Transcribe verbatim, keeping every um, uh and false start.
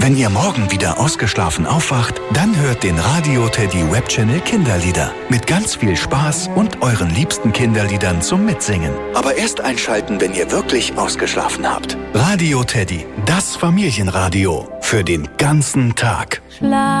Wenn ihr morgen wieder ausgeschlafen aufwacht, dann hört den Radio Teddy Webchannel Kinderlieder. Mit ganz viel Spaß und euren liebsten Kinderliedern zum Mitsingen. Aber erst einschalten, wenn ihr wirklich ausgeschlafen habt. Radio Teddy, das Familienradio. Für den ganzen Tag. Schlaf.